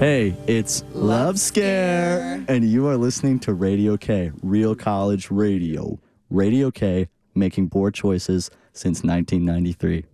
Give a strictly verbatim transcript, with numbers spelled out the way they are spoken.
Hey, it's Love, Love Scare. Scare. And you are listening to Radio K, Real College Radio. Radio K, making poor choices since nineteen ninety-three.